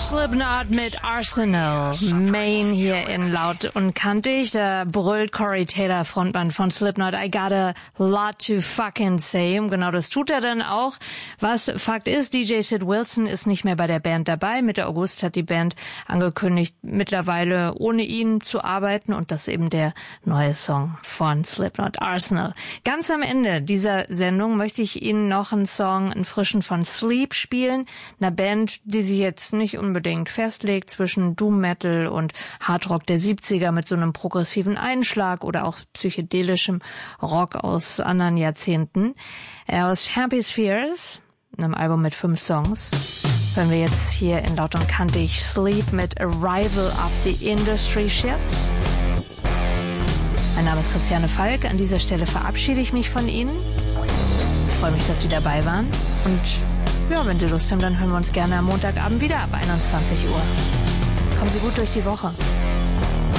Slipknot mit Arsenal. Main hier in Laut und Kantig. Da brüllt Corey Taylor, Frontmann von Slipknot, I got a lot to fucking say. Und genau das tut er dann auch. Was Fakt ist, DJ Sid Wilson ist nicht mehr bei der Band dabei. Mitte August hat die Band angekündigt, mittlerweile ohne ihn zu arbeiten. Und das ist eben der neue Song von Slipknot, Arsenal. Ganz am Ende dieser Sendung möchte ich Ihnen noch einen Song, einen frischen von Sleep spielen. Einer Band, die sich jetzt nicht unbedingt festlegt zwischen Doom Metal und Hardrock der 70er mit so einem progressiven Einschlag oder auch psychedelischem Rock aus anderen Jahrzehnten. Aus Happy Spheres, einem Album mit 5 Songs, hören wir jetzt hier in Laut und Kantig Sleep mit Arrival of the Industry Ships. Mein Name ist Christiane Falk. An dieser Stelle verabschiede ich mich von Ihnen. Ich freue mich, dass Sie dabei waren. Und ja, wenn Sie Lust haben, dann hören wir uns gerne am Montagabend wieder ab 21 Uhr. Kommen Sie gut durch die Woche.